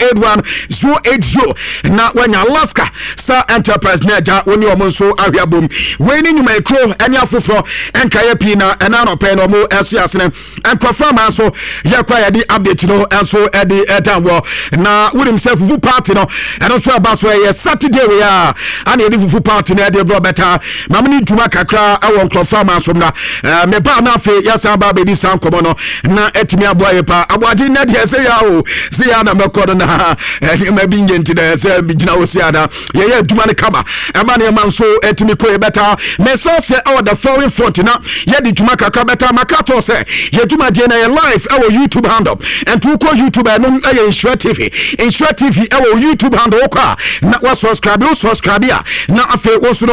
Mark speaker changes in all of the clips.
Speaker 1: 081 na wanya Alaska Star Enterprise Naja woni omonso ahwabom we ni nyuma ekro eni afoforo enka ya pina ena no pe no mo esu asene confirm aso ya kwa ya di update no enso edi etanwo na we himself fufu party no eno so abaso ye Saturday we are and edi fufu party na edi bro better mamni tuma kakra awon confirm aso na me ba na fe ya san ba be di san komo no na etimi aboye pa aboaji na de se ya o se ya na mekodo na ma bi nyenti da se bi gina osiada ye duma ne kama ema ne man so etimi ko e better me so se our the foreign front na ye di duma kakra better makato se ye duma de na ye live our YouTube handle and to ko YouTube no e Insure TV our YouTube handle ko na wa subscribe ya na afi wo so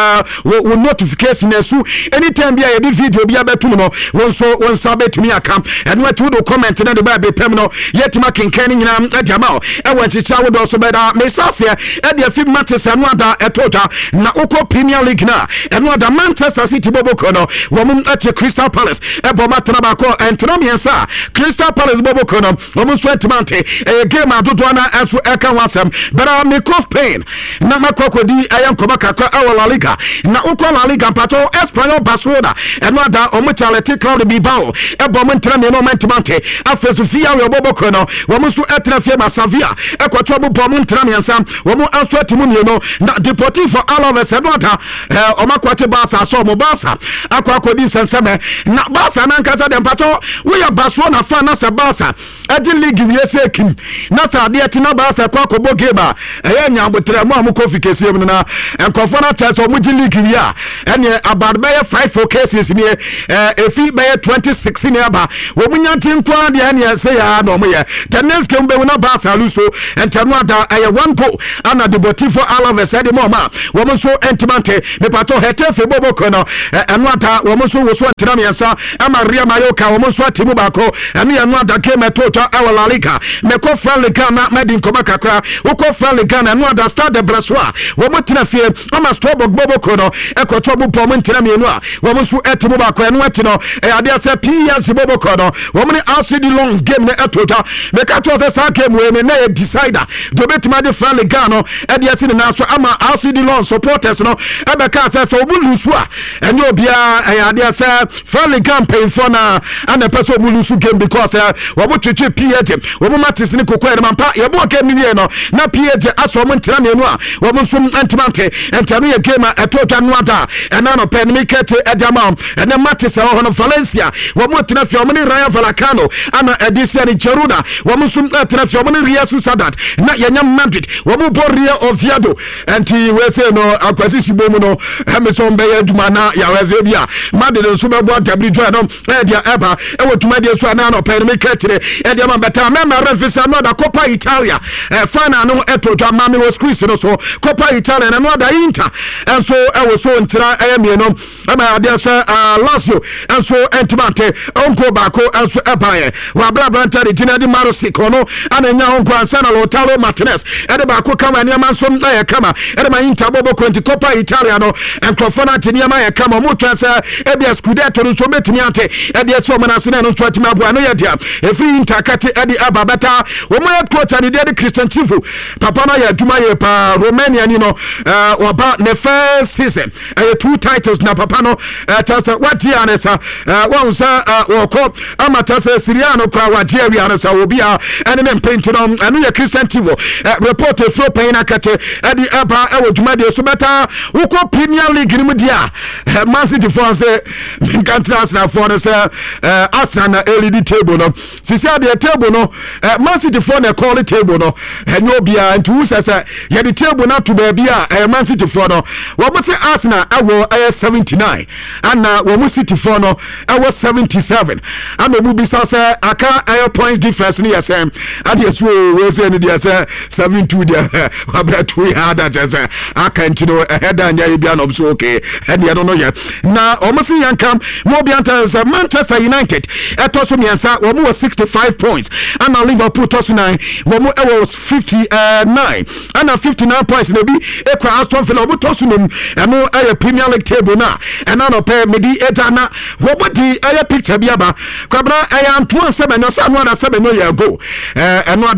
Speaker 1: wo notification esu anytime bia ye di video bia betum no won so won sabetumi akam and what do comment na de ba be pem no yetima kenkan nyina adjama e wa chicha wo do so beda me sase e de afi matches anu ada etota na uko Premier League na anu ada Manchester City boboko no wo mum ache Crystal Palace e bo matna ba ko entena miensa Crystal Palace boboko no wo mum sweatmante e game adodo na enso e kan wasem bera me cough pain na makokodi ayan koba kakra La Liga na uko La Liga pato Espanyol Barcelona anu ada Athletic Club Bilbao e bo mentena me momentmante afesu fia we boboko no wo mum so etena fia Masavia e kwato bo mentena miensa wo mum anso atimu ne no na Deportivo Alaves enota omakwate Barca so mo Barca akwakodi senseme na Barca na nkasa de mpato we ya Barcelona fan na se Barca edi league we sekim na sa de etina Barca kwakobo geba eya nyambotre mo amukofi kesi em na enkofo na tese omuji league we a ene about be 5 cases ni efi be 2016 ne aba wo munyanti nkwa de ene se ya no mo ye the next game be na Barca luso entano ada 1 goal ana Deportivo Alaves edi mo ma wo mo so entimante me pato hetefe boboko no eno ada wo mo so wo so entina miensa ama Real Mallorca wo mo so atimu bako eno eno ada game tota La Liga me ko friendly Ghana medin koma kakra wo ko friendly Ghana eno ada Stade de Brasoa wo mo tina fie ama Strasbourg boboko no ekoto bo pom entina mienu a wo mo so atimu bako eno ati no ade ase PS boboko no wo mo ni RCD Longs game ne etota me ka to se sa game we na e decider do betima de friendly Ghana ade ase ne na so ama RCD Longs supporters no ebeka se obulusu a enye obia ade ase friendly campaign for na and person obulusu game because wo bo twetwe PH wo mo matis ne kokwa ma pa ye bo game wie no na PH aso mo ntira menu a wo mo sum antimante entano ye game etota no ada ena no pen me kete edama ena matis ho no Valencia wo mo tina fie wo ni Rayo Vallecano ana edisia ni Cheruda wo mo sum tina fie wo ni Real Sociedad na ye nyam Madrid wo mo Real Oviedo enti we say no akwasi sibomu no emeson be aduma na ya weze bia Madrid so be bo WJ no e dia eba e wotuma dia so na no pen me kete e dia ma beta me refisa no da Coppa Italia final no etotwa mame wo squeeze no so Coppa Italia na no da Inter enso e wo so ntira e me no e ma dia so Lazio enso entimante onko bako enso ebaye wa bla branta de Gina di Marosico no ananya onko ansana Lautaro Martinez e de bako kama ni amanso na kama e de ma Inter bobo kwenti Coppa Italia no enkofona tini ma kama mo transa e bia Scudetto no so metimi ante e de so manase na no so atimi abo no ye dia e fi Inter kate e de ababata wo mo coach ani de Christian Tifu papa na ya duma ye pa Romania ni no oba ne first season 2 titles na papa no tasa what year anesa won sa wo ko amata sa Siriano kwa what year we anesa obi a ene me paint no anu ye Christian Tifu report fro pain akate e de aba e wo duma de so beta wo ko Premier League ni mu dia Man City for say Cantrans na for say Arsenal na LED table no sisi ade table no Man City for na call the table no enyo bia ntu say ye the table na to be a Man City for no wo mo say Arsenal awo 79 and wo mo City for no awo 77 and mo bi say aka points difference ni yesem ade so we say ni dia say 72 dia abra tu ya da say aka ntino header nya bia no so okay and you don't know yet na almost yankam mo bia Manchester United etoso miensa wo mo 65 points and Liverpool toso 9 wo mo 59 and 59 points na bi ekwa Aston Villa wo toso num eno Premier League table na ena no pe medi etana wo bodi picture bia ba kwabra Antoine 7 no sa no ada 7 no ya go eno ada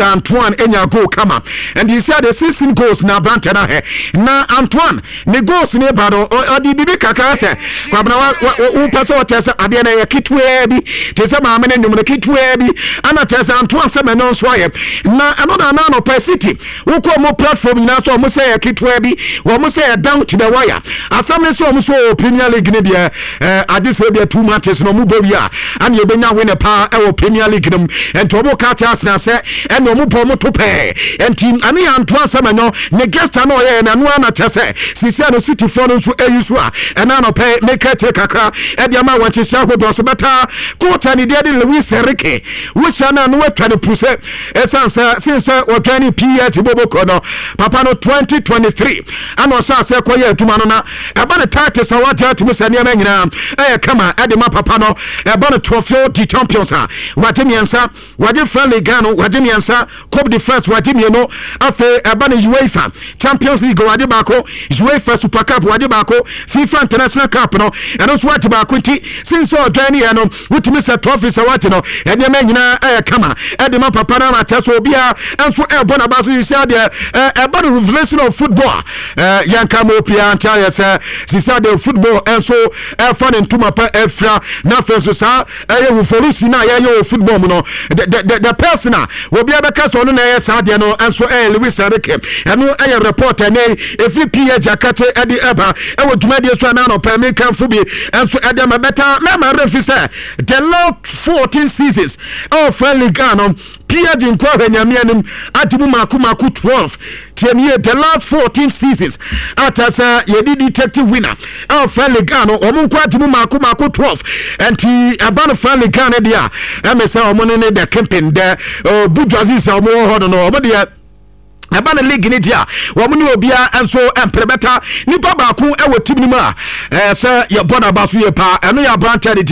Speaker 1: Antoine enya goal kama and he said the 16 goals na brante na he na Antoine ne goals ne ba do odi bibi kaka se kwabna wo pese wo tese ade na ye kitwe bi tese ma me ne nyum ne kitwe bi ana tese Antoine se me no so aye na another na no per city wo ko mo platform na so mo say ye kitwe bi wo mo say down to the wire asame so mo so Premier League ne dia ade se bia 2 matches no mo bawia ana ye benya win pa e wo Premier League dem ento mo ka ta asna se e no mo po mo to pe enti ani Antoine se me no ne guest na ye na no ana tese sisia no city for no so eyusu a ena no pe make take kakra e dia ma wanche sia ho do so beta quarter ni dia de Luis Enrique wo sia na no watwa ne puse esansa since o twani PS boboko no papa no 2023 ana so ase koye atuma no na e ba ne title sa waja atumi se ne ma nyina e kama e de ma papa no e ba ne trophy di champions a waje miensa waje friendly gano waje miensa Coupe de France waje mieno afa e ba ne UEFA Champions League waje bako UEFA Super Cup waje bako FIFA International Cup no eno so waje bako nti since o twani e no wutumi se trophy sa waje no e de ma nyina e kama e de ma papa na ateso obia enso e bo na baso yisia de e ba the revelation of football yanka mo pia antaya se sisia de football enso e fa ne ntuma pa efra na fenso sa e wo folusi na ye football no the person obia be ka so no na ye sa de no enso Luis Enrique eno e reporter ne efi pia jakate e di eba e wo dwuma de so na no pa me kan fu bi enso e de ma beta ma refi say the last 14 seasons of friendly Ghana Pia Jinkwa Nyamianim atibu maku 12 tiemie the last 14 seasons atasa yedi detective winner of friendly Ghana omunkwa atibu maku 12 enti abano friendly Ghana dia emesa omone ne the campaign there budwazi sa omo hodo no omo dia aba na league ni dia wo mu ni obia enso emprebeta nipa ba ku e wo tim ni ma se ye bona ba so ye pa eno ya branta de